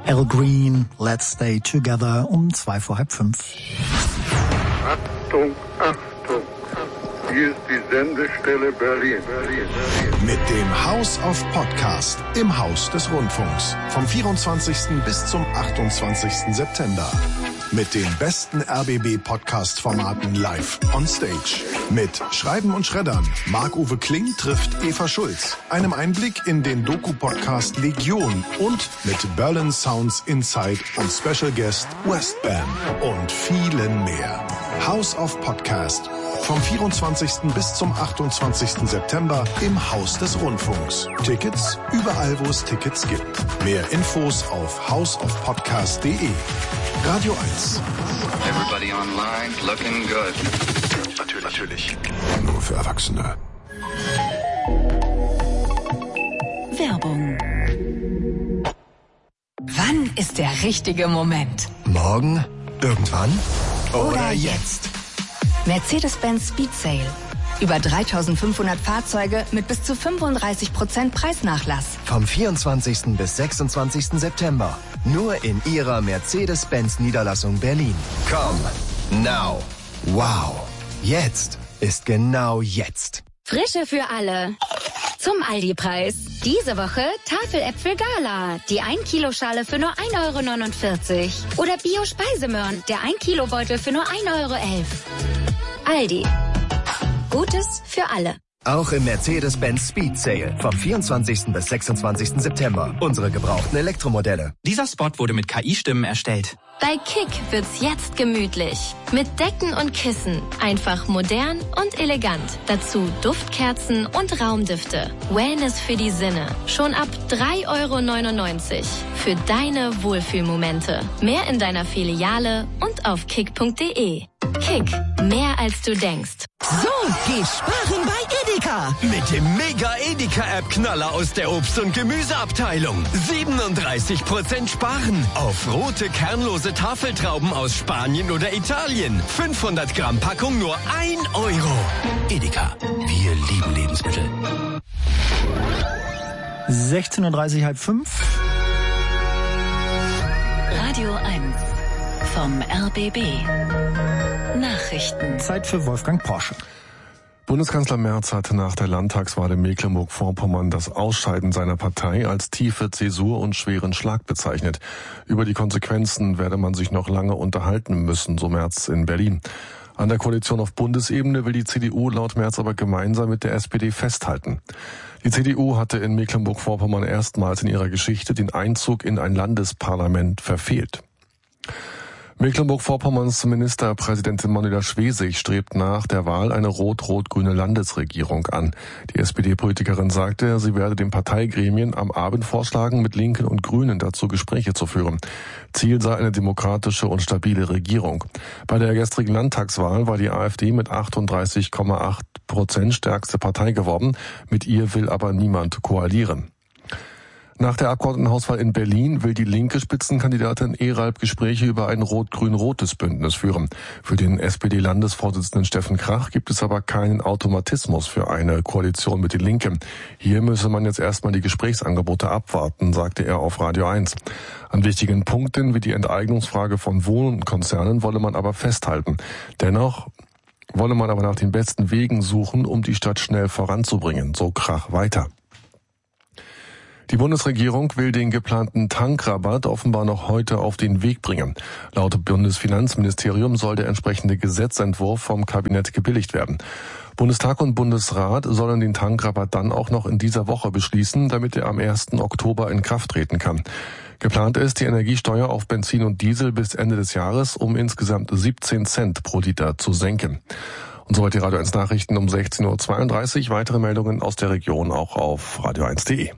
Al Green, Let's Stay Together um 5:45. Achtung, Achtung, hier ist die Sendestelle Berlin. Mit dem House of Podcast im Haus des Rundfunks. Vom 24. bis zum 28. September. Mit den besten RBB-Podcast-Formaten live on stage. Mit Schreiben und Schreddern. Marc-Uwe Kling trifft Eva Schulz. Einem Einblick in den Doku-Podcast Legion. Und mit Berlin Sounds Inside und Special Guest Westbam. Und vielen mehr. House of Podcast. Vom 24. bis zum 28. September im Haus des Rundfunks. Tickets überall, wo es Tickets gibt. Mehr Infos auf houseofpodcast.de. Radio 1. Everybody online looking good. Natürlich. Nur für Erwachsene. Werbung. Wann ist der richtige Moment? Morgen? Irgendwann? Oder jetzt? Mercedes-Benz Speed Sale. Über 3500 Fahrzeuge mit bis zu 35% Preisnachlass. Vom 24. bis 26. September. Nur in Ihrer Mercedes-Benz-Niederlassung Berlin. Komm, now, wow. Jetzt ist genau jetzt. Frische für alle. Zum Aldi-Preis. Diese Woche Tafeläpfel Gala. Die 1-Kilo-Schale für nur 1,49 €. Oder Bio-Speisemöhren. Der 1-Kilo-Beutel für nur 1,11 €. Aldi. Gutes für alle. Auch im Mercedes-Benz Speed Sale vom 24. bis 26. September. Unsere gebrauchten Elektromodelle. Dieser Spot wurde mit KI-Stimmen erstellt. Bei Kick wird's jetzt gemütlich. Mit Decken und Kissen. Einfach modern und elegant. Dazu Duftkerzen und Raumdüfte. Wellness für die Sinne. Schon ab 3,99 € für deine Wohlfühlmomente. Mehr in deiner Filiale und auf kick.de. Kick. Mehr als du denkst. So, geh sparen bei Edeka. Mit dem Mega-Edeka-App-Knaller aus der Obst- und Gemüseabteilung. 37% sparen auf rote, kernlose Tafeltrauben aus Spanien oder Italien. 500 Gramm Packung nur 1 €. Edeka. Wir lieben Lebensmittel. 16:30 Uhr, 4:30. Radio 1 vom RBB. Nachrichten. Zeit für Wolfgang Porsche. Bundeskanzler Merz hatte nach der Landtagswahl in Mecklenburg-Vorpommern das Ausscheiden seiner Partei als tiefe Zäsur und schweren Schlag bezeichnet. Über die Konsequenzen werde man sich noch lange unterhalten müssen, so Merz in Berlin. An der Koalition auf Bundesebene will die CDU laut Merz aber gemeinsam mit der SPD festhalten. Die CDU hatte in Mecklenburg-Vorpommern erstmals in ihrer Geschichte den Einzug in ein Landesparlament verfehlt. Mecklenburg-Vorpommerns Ministerpräsidentin Manuela Schwesig strebt nach der Wahl eine rot-rot-grüne Landesregierung an. Die SPD-Politikerin sagte, sie werde den Parteigremien am Abend vorschlagen, mit Linken und Grünen dazu Gespräche zu führen. Ziel sei eine demokratische und stabile Regierung. Bei der gestrigen Landtagswahl war die AfD mit 38,8% stärkste Partei geworden. Mit ihr will aber niemand koalieren. Nach der Abgeordnetenhauswahl in Berlin will die linke Spitzenkandidatin Eralb Gespräche über ein rot-grün-rotes Bündnis führen. Für den SPD-Landesvorsitzenden Steffen Krach gibt es aber keinen Automatismus für eine Koalition mit den Linken. Hier müsse man jetzt erstmal die Gesprächsangebote abwarten, sagte er auf Radio 1. An wichtigen Punkten wie die Enteignungsfrage von Wohnkonzernen wolle man aber festhalten. Dennoch wolle man aber nach den besten Wegen suchen, um die Stadt schnell voranzubringen, so Krach weiter. Die Bundesregierung will den geplanten Tankrabatt offenbar noch heute auf den Weg bringen. Laut Bundesfinanzministerium soll der entsprechende Gesetzentwurf vom Kabinett gebilligt werden. Bundestag und Bundesrat sollen den Tankrabatt dann auch noch in dieser Woche beschließen, damit er am 1. Oktober in Kraft treten kann. Geplant ist die Energiesteuer auf Benzin und Diesel bis Ende des Jahres um insgesamt 17 Cent pro Liter zu senken. Und soweit die Radio 1 Nachrichten um 16:32 Uhr. Weitere Meldungen aus der Region auch auf radio1.de.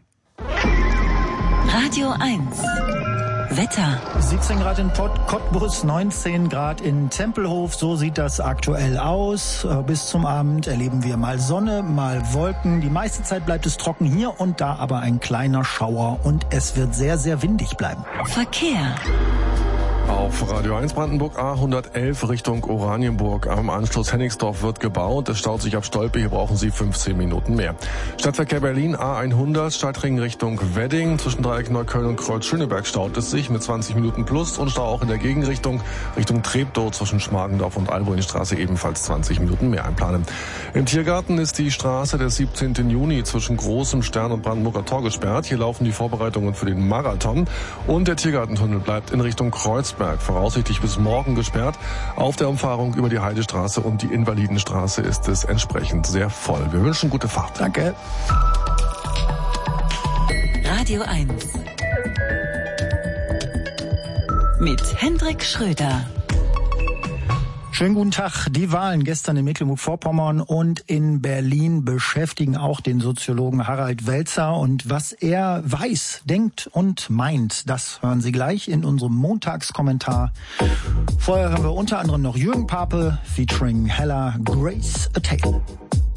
Radio 1. Wetter. 17 Grad in Cottbus, 19 Grad in Tempelhof. So sieht das aktuell aus. Bis zum Abend erleben wir mal Sonne, mal Wolken. Die meiste Zeit bleibt es trocken, hier und da aber ein kleiner Schauer. Und es wird sehr, sehr windig bleiben. Verkehr. Auf Radio 1 Brandenburg A111 Richtung Oranienburg am Anschluss Hennigsdorf wird gebaut. Es staut sich ab Stolpe, hier brauchen Sie 15 Minuten mehr. Stadtverkehr Berlin A100 Stadtring Richtung Wedding. Zwischen Dreieck Neukölln und Kreuz Schöneberg staut es sich mit 20 Minuten plus und Stau auch in der Gegenrichtung Richtung Treptow zwischen Schmargendorf und Alboinstraße ebenfalls 20 Minuten mehr einplanen. Im Tiergarten ist die Straße des 17. Juni zwischen Großem Stern und Brandenburger Tor gesperrt. Hier laufen die Vorbereitungen für den Marathon und der Tiergartentunnel bleibt in Richtung Kreuzberg voraussichtlich bis morgen gesperrt. Auf der Umfahrung über die Heidestraße und die Invalidenstraße ist es entsprechend sehr voll. Wir wünschen gute Fahrt. Danke. Radio 1 mit Hendrik Schröder. Schönen guten Tag. Die Wahlen gestern in Mecklenburg-Vorpommern und in Berlin beschäftigen auch den Soziologen Harald Welzer. Und was er weiß, denkt und meint, das hören Sie gleich in unserem Montagskommentar. Vorher haben wir unter anderem noch Jürgen Pape featuring Hella Grace A Tale.